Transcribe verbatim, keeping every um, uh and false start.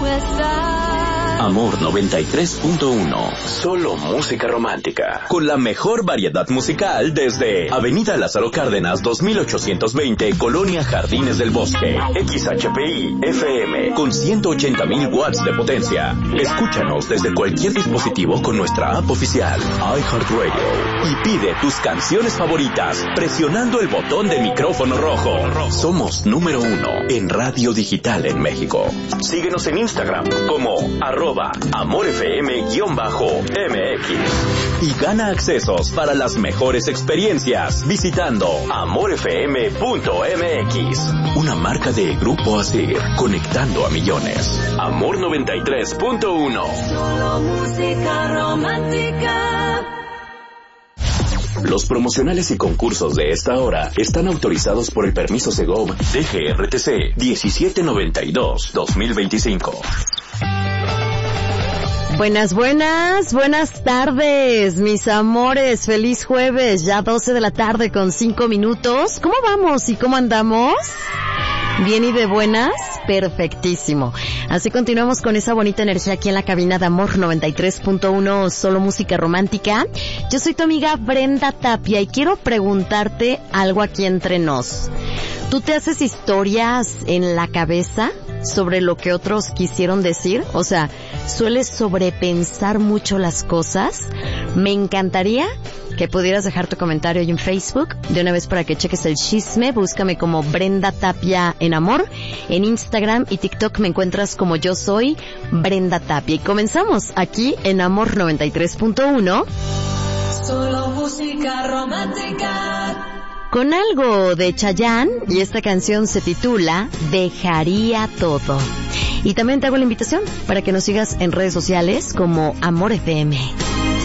tú estás. Amor noventa y tres punto uno. Solo música romántica. Con la mejor variedad musical desde Avenida Lázaro Cárdenas dos mil ochocientos veinte, Colonia Jardines del Bosque. X H P I F M con ciento ochenta mil watts de potencia. Escúchanos desde cualquier dispositivo con nuestra app oficial iHeartRadio y pide tus canciones favoritas presionando el botón de micrófono rojo. Somos número uno en radio digital en México. Síguenos en Instagram como arroba amorfm-mx y gana accesos para las mejores experiencias visitando amorfm punto m x. Una marca de Grupo Asir, conectando a millones. Amor noventa y tres punto uno. Solo música romántica. Los promocionales y concursos de esta hora están autorizados por el permiso Segov D G R T C diecisiete noventa y dos dos mil veinticinco. Buenas, buenas, buenas tardes, mis amores. Feliz jueves, ya doce de la tarde con cinco minutos. ¿Cómo vamos y cómo andamos? ¿Bien y de buenas? Perfectísimo. Así continuamos con esa bonita energía aquí en la cabina de Amor noventa y tres punto uno, solo música romántica. Yo soy tu amiga Brenda Tapia y quiero preguntarte algo aquí entre nos. ¿Tú te haces historias en la cabeza sobre lo que otros quisieron decir? O sea, ¿sueles sobrepensar mucho las cosas? Me encantaría que pudieras dejar tu comentario ahí en Facebook, de una vez para que cheques el chisme. Búscame como Brenda Tapia en Amor. En Instagram y TikTok me encuentras como yo soy Brenda Tapia. Y comenzamos aquí en Amor noventa y tres punto uno. Solo música romántica. Con algo de Chayanne, y esta canción se titula Dejaría Todo. Y también te hago la invitación para que nos sigas en redes sociales como Amor F M.